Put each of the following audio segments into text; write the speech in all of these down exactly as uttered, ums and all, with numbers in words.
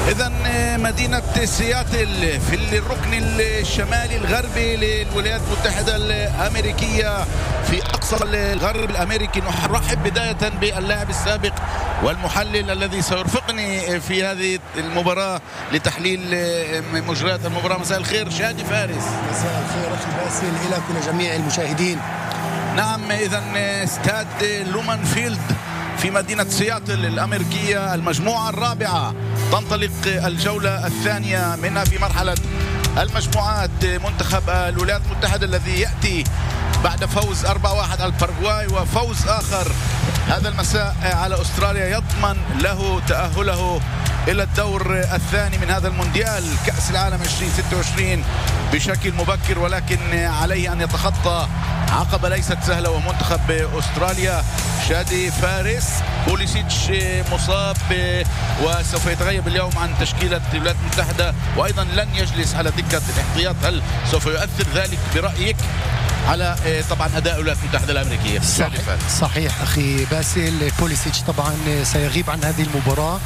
إذا مدينة سياتل في الركن الشمالي الغربي للولايات المتحدة الأمريكية في أقصى الغرب الأمريكي. نرحب بداية باللاعب السابق والمحلل الذي سيرفقني في هذه المباراة لتحليل مجريات المباراة. مساء الخير شادي فارس. مساء الخير أخي باسل إلى كل جميع المشاهدين. نعم، إذا استاد لومان فيلد في مدينة سياتل الأمريكية، المجموعة الرابعة تنطلق الجولة الثانية منها في مرحلة المجموعات. منتخب الولايات المتحدة الذي يأتي بعد فوز أربعة واحد على الباراغواي وفوز آخر هذا المساء على أستراليا يضمن له تأهله إلى الدور الثاني من هذا المونديال كأس العالم ألفين وستة وعشرين بشكل مبكر، ولكن عليه أن يتخطى عقبة ليست سهلة ومنتخب أستراليا. شادي فارس، بوليسيتش مصاب وسوف يتغيب اليوم عن تشكيلة الولايات المتحدة وأيضا لن يجلس على دكة الاحتياط. هل سوف يؤثر ذلك برأيك على طبعا أداء الولايات المتحدة الأمريكية؟ صحيح, صحيح أخي باسل، بوليسيتش طبعا سيغيب عن هذه المباراة.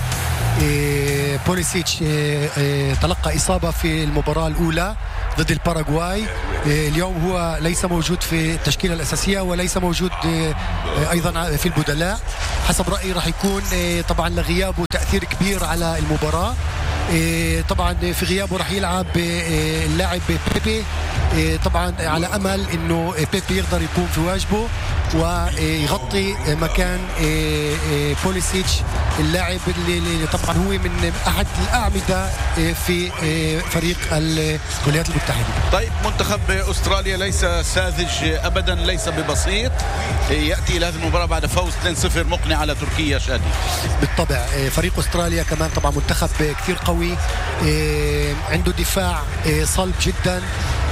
بوليسيتش تلقى إصابة في المباراة الأولى ضد الباراغواي. اليوم هو ليس موجود في التشكيلة الأساسية وليس موجود أيضا في البدلاء. حسب رأيي راح يكون طبعا لغيابه تأثير كبير على المباراة. طبعا في غيابه راح يلعب اللاعب بيبي، طبعا على أمل أنه بيبي يقدر يكون في واجبه ويغطي مكان بوليسيتش اللاعب اللي طبعا هو من أحد الأعمدة في فريق الولايات المتحدة. طيب، منتخب أستراليا ليس ساذج أبدا، ليس ببسيط، يأتي إلى هذه المباراة بعد فوز اثنين صفر مقنع على تركيا. شادي بالطبع فريق أستراليا كمان طبعا منتخب كثير قوي، عنده دفاع صلب جدا،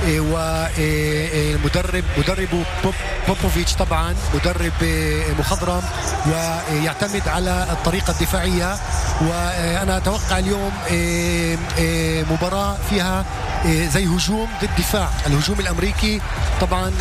ومدرب مدربه بوبوفيتش طبعا مدرب مخضرم ويعتمد على الطريقة الدفاعية. وأنا أتوقع اليوم مباراة فيها زي هجوم ضد دفاع. الهجوم الأمريكي طبعا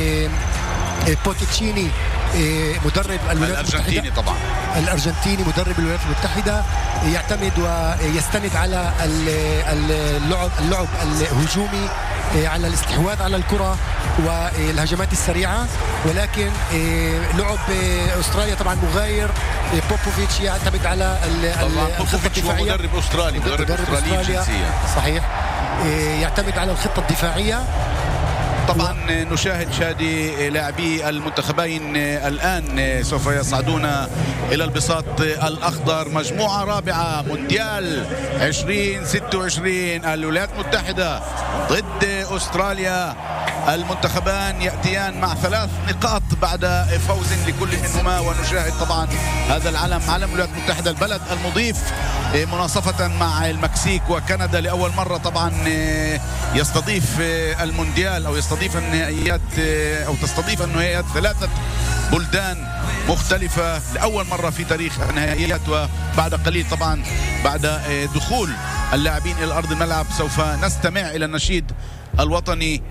بوتيتشيني مدرب الولايات الأرجنتيني المتحدة طبعا الأرجنتيني مدرب الولايات المتحدة يعتمد ويستند على اللعب اللعب الهجومي، على الاستحواذ على الكرة والهجمات السريعة. ولكن لعب أستراليا طبعا مغاير. بوبوفيتش يعتمد على الخطة الدفاعية. مدرب أسترالي مدرب أسترالي جنسيا صحيح، يعتمد على الخطة الدفاعية. طبعا نشاهد شادي لاعبي المنتخبين الآن سوف يصعدون إلى البساط الأخضر. مجموعة رابعة مونديال ألفين وستة وعشرين، الولايات المتحدة ضد أستراليا. المنتخبان يأتيان مع ثلاث نقاط بعد فوز لكل منهما، ونشاهد طبعا هذا العلم علم الولايات المتحدة البلد المضيف مناصفة مع المكسيك وكندا لأول مرة طبعا يستضيف المونديال أو يستضيف النهائيات أو تستضيف النهائيات ثلاثة بلدان مختلفة لأول مرة في تاريخ النهائيات. وبعد قليل طبعا بعد دخول اللاعبين إلى أرض الملعب سوف نستمع إلى النشيد الوطني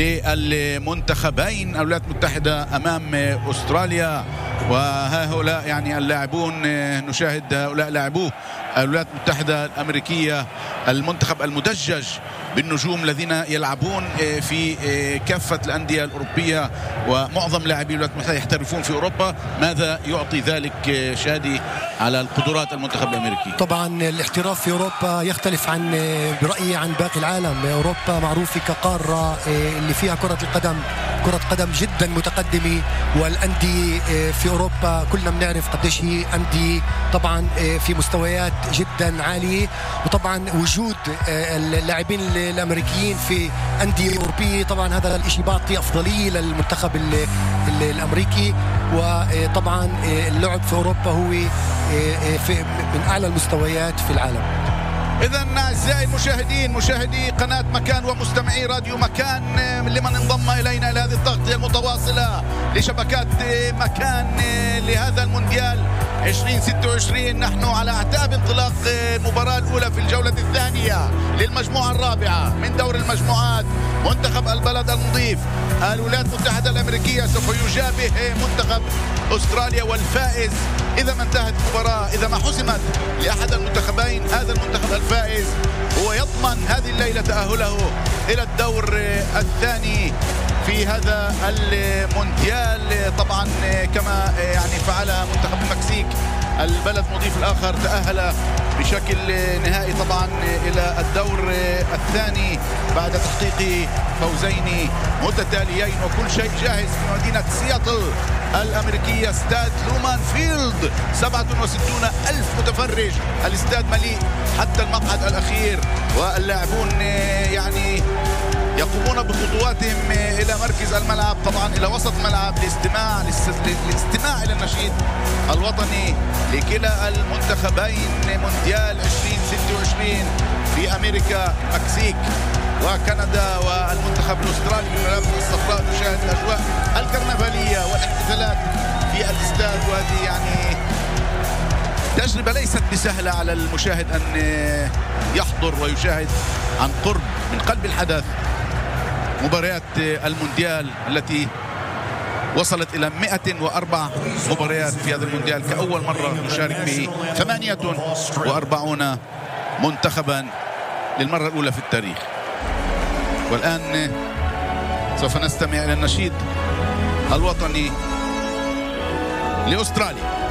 للمنتخبين الولايات المتحدة أمام أستراليا. وهؤلاء يعني اللاعبون نشاهد هؤلاء لاعبوه الولايات المتحدة الأمريكية، المنتخب المدجج بالنجوم الذين يلعبون في كافة الأندية الأوروبية، ومعظم لاعبي الولايات المتحدة يحترفون في أوروبا. ماذا يعطي ذلك شادي على القدرات المنتخب الأمريكي؟ طبعا الاحتراف في أوروبا يختلف عن برأيي عن باقي العالم. أوروبا معروفة كقارة اللي فيها كرة القدم كرة قدم جدا متقدمة، والأندية في أوروبا كلنا بنعرف قديش هي أندية طبعا في مستويات جدا عالية. وطبعا وجود اللاعبين الأمريكيين في أندية أوروبية طبعا هذا الشيء بعطي أفضلية للمنتخب الأمريكي. وطبعا اللعب في أوروبا هو في من أعلى المستويات في العالم. إذا أعزائي المشاهدين، مشاهدي قناة مكان ومستمعي راديو مكان، لمن انضم إلينا لهذه التغطية المتواصلة لشبكات مكان لهذا المونديال عشرين ستة وعشرين. نحن على أعتاب انطلاق المباراة الأولى في الجولة الثانية للمجموعة الرابعة من دور المجموعات. منتخب البلد المضيف الولايات المتحدة الأمريكية سوف يجابه منتخب أستراليا، والفائز إذا ما انتهت المباراة، إذا ما حسمت لأحد المنتخبين، هذا المنتخب الفائز هو يضمن هذه الليلة تأهله إلى الدور الثاني في هذا المونديال. طبعا كما يعني فعلها منتخب المكسيك، البلد مضيف الآخر تأهل بشكل نهائي طبعا إلى الدور الثاني بعد تحقيق فوزين متتاليين، وكل شيء جاهز في مدينة سياتل الأمريكية. استاد لومان فيلد سبعة وستين ألف متفرج، الاستاد مليء حتى المقعد الأخير، واللاعبون يعني يقومون بخطواتهم إلى مركز الملعب، طبعا إلى وسط الملعب لاستماع للاستماع إلى النشيد الوطني لكلا المنتخبين. مونديال عشرين ستة وعشرين في أمريكا، المكسيك وكندا، والمنتخب الأسترالي بالملابس الصفراء تشاهد الأجواء الكرنفالية والاحتفالات في الاستاد، وهذه يعني تجربة ليست بسهلة على المشاهد أن يحضر ويشاهد عن قرب من قلب الحدث مباريات المونديال التي وصلت إلى مئة وأربع مباريات في هذا المونديال، كأول مرة يشارك به ثمانية وأربعين منتخبا للمرة الأولى في التاريخ. والآن سوف نستمع إلى النشيد الوطني لأستراليا.